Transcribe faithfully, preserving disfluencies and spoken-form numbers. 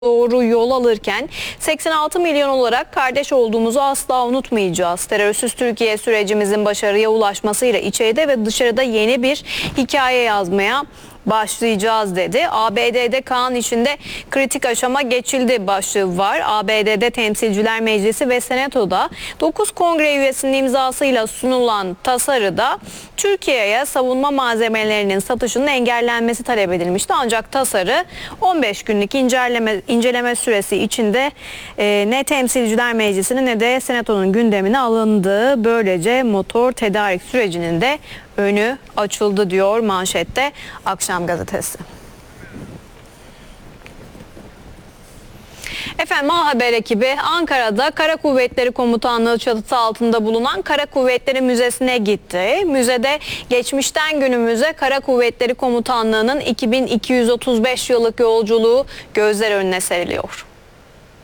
doğru yol alırken seksen altı milyon olarak kardeş olduğumuzu asla unutmayacağız. Terörsüz Türkiye sürecimizin başarıya ulaşmasıyla içeride ve dışarıda yeni bir hikaye yazmaya başlayacağız dedi. A B D'de Kaan içinde kritik aşama geçildi başlığı var. A B D'de Temsilciler Meclisi ve Senato'da dokuz kongre üyesinin imzasıyla sunulan tasarıda Türkiye'ye savunma malzemelerinin satışının engellenmesi talep edilmişti. Ancak tasarı on beş günlük inceleme, inceleme süresi içinde e, ne Temsilciler Meclisi'nin ne de Senato'nun gündemine alındı. Böylece motor tedarik sürecinin de önü açıldı diyor manşette Akşam Gazetesi. Efendim A Haber ekibi Ankara'da Kara Kuvvetleri Komutanlığı çatısı altında bulunan Kara Kuvvetleri Müzesi'ne gitti. Müzede geçmişten günümüze Kara Kuvvetleri Komutanlığı'nın iki bin iki yüz otuz beş yıllık yolculuğu gözler önüne seriliyor.